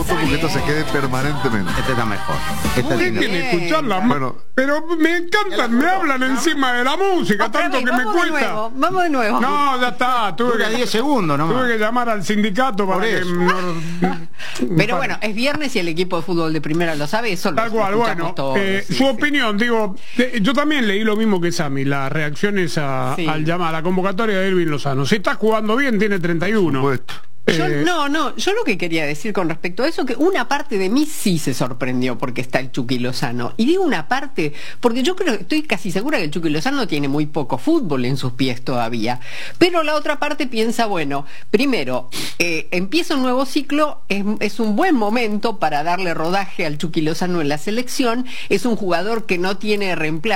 foto porque esto se quede permanentemente. Este está mejor. Dejen escucharla. Bueno, pero me encantan, me hablan encima de la música, tanto que me cuesta. Vamos de nuevo. No, ya está. Dura 10 segundos nomás. Tuve que llamar al sindicato para que... Pero bueno, es viernes y el equipo de fútbol de primera lo sabe. Eso Tal cual, bueno. Su opinión, digo, yo también leí lo mismo que Sammy, las reacciones al llamar a la convocatoria de Irving Lozano. Si está jugando bien, tiene 31. Supuesto. Yo lo que quería decir con respecto a eso, que una parte de mí sí se sorprendió porque está el Chucky Lozano. Y digo una parte, porque yo estoy casi segura que el Chucky Lozano tiene muy poco fútbol en sus pies todavía. Pero la otra parte piensa, bueno, primero, empieza un nuevo ciclo, es un buen momento para darle rodaje al Chucky Lozano en la selección, es un jugador que no tiene reemplazo.